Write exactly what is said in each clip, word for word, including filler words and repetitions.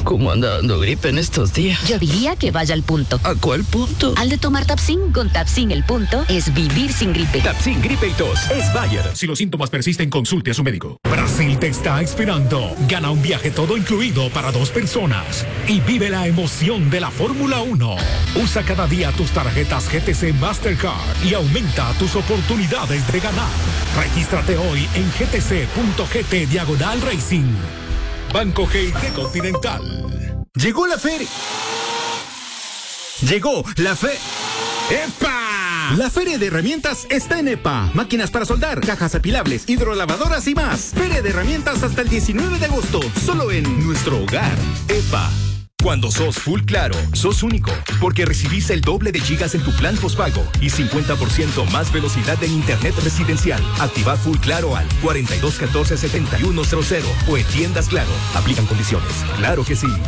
¿Cómo anda dando gripe en estos días? Yo diría que vaya al punto. ¿A cuál punto? Al de tomar Tapsin. Con Tapsin el punto es vivir sin gripe. Tapsin gripe y tos es Bayer. Si los síntomas persisten, consulte a su médico. Brasil te está esperando. Gana un viaje todo incluido para dos personas y vive la emoción de la Fórmula uno. Usa cada día tus tarjetas G T C Mastercard y aumenta tus oportunidades de ganar. Regístrate hoy en gtc.gt diagonal racing. Banco G I T Continental. Llegó la feria. Llegó la fe. ¡Epa! La Feria de Herramientas está en EPA. Máquinas para soldar, cajas apilables, hidrolavadoras y más. Feria de Herramientas hasta el diecinueve de agosto. Solo en nuestro hogar. EPA. Cuando sos Full Claro, sos único, porque recibís el doble de gigas en tu plan postpago y cincuenta por ciento más velocidad en internet residencial. Activa Full Claro al cuatro dos uno cuatro, siete uno cero cero o en tiendas Claro. Aplican condiciones. Claro que sí.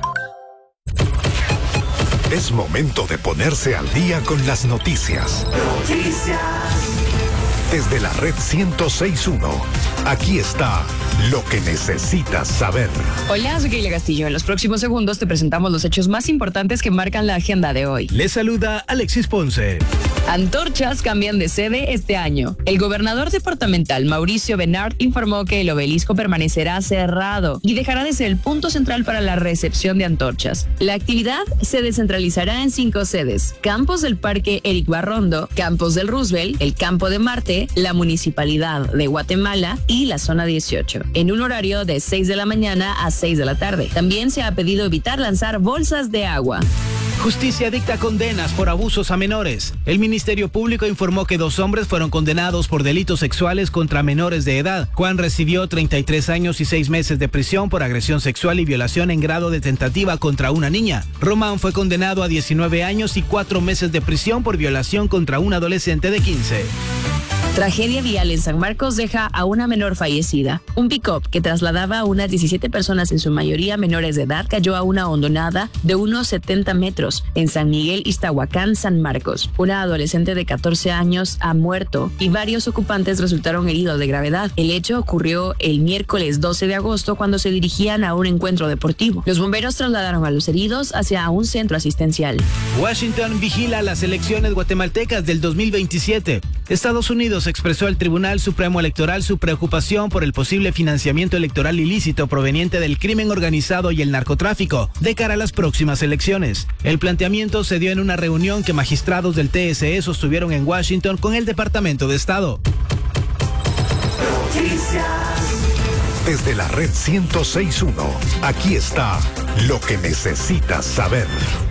Es momento de ponerse al día con las noticias. Noticias. Desde la red ciento seis punto uno, aquí está lo que necesitas saber. Hola, soy Keila Castillo. En los próximos segundos te presentamos los hechos más importantes que marcan la agenda de hoy. Les saluda Alexis Ponce. Antorchas cambian de sede este año. El gobernador departamental Mauricio Benard informó que el obelisco permanecerá cerrado y dejará de ser el punto central para la recepción de antorchas. La actividad se descentralizará en cinco sedes: Campos del Parque Eric Barrondo, Campos del Roosevelt, el Campo de Marte, la Municipalidad de Guatemala y la Zona dieciocho, en un horario de seis de la mañana a seis de la tarde. También se ha pedido evitar lanzar bolsas de agua. Justicia dicta condenas por abusos a menores. El Ministerio Público informó que dos hombres fueron condenados por delitos sexuales contra menores de edad. Juan recibió treinta y tres años y seis meses de prisión por agresión sexual y violación en grado de tentativa contra una niña. Román fue condenado a diecinueve años y cuatro meses de prisión por violación contra un adolescente de quince. Tragedia vial en San Marcos deja a una menor fallecida. Un pick-up que trasladaba a unas diecisiete personas, en su mayoría menores de edad, cayó a una hondonada de unos setenta metros en San Miguel, Iztahuacán, San Marcos. Una adolescente de catorce años ha muerto y varios ocupantes resultaron heridos de gravedad. El hecho ocurrió el miércoles doce de agosto cuando se dirigían a un encuentro deportivo. Los bomberos trasladaron a los heridos hacia un centro asistencial. Washington vigila las elecciones guatemaltecas del dos mil veintisiete. Estados Unidos expresó al Tribunal Supremo Electoral su preocupación por el posible financiamiento electoral ilícito proveniente del crimen organizado y el narcotráfico de cara a las próximas elecciones. El planteamiento se dio en una reunión que magistrados del T S E sostuvieron en Washington con el Departamento de Estado. Noticias. Desde la red ciento seis punto uno, aquí está lo que necesitas saber.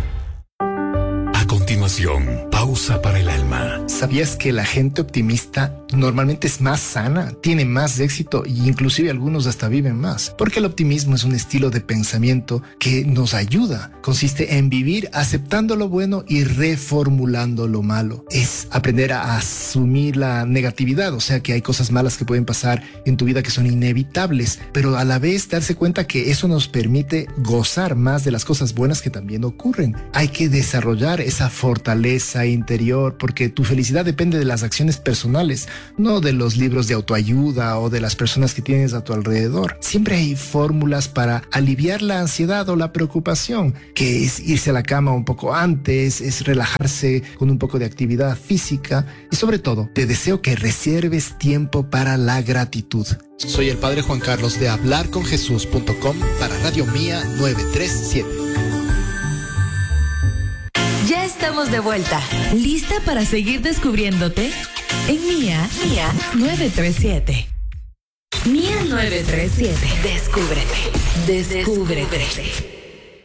A continuación, pausa para el alma. ¿Sabías que la gente optimista normalmente es más sana, tiene más éxito e inclusive algunos hasta viven más? Porque el optimismo es un estilo de pensamiento que nos ayuda. Consiste en vivir aceptando lo bueno y reformulando lo malo. Es aprender a asumir la negatividad, o sea que hay cosas malas que pueden pasar en tu vida que son inevitables, pero a la vez darse cuenta que eso nos permite gozar más de las cosas buenas que también ocurren. Hay que desarrollar esa fortaleza interior porque tu felicidad depende de las acciones personales, no de los libros de autoayuda o de las personas que tienes a tu alrededor. Siempre hay fórmulas para aliviar la ansiedad o la preocupación, que es irse a la cama un poco antes, es relajarse con un poco de actividad física y sobre todo, te deseo que reserves tiempo para la gratitud. Soy el Padre Juan Carlos de hablar con jesús punto com para Radio Mía novecientos treinta y siete. Ya estamos de vuelta. ¿Lista para seguir descubriéndote? En Mía, Mía novecientos treinta y siete. Mía novecientos treinta y siete. Descúbrete. Descúbrete. Descúbrete.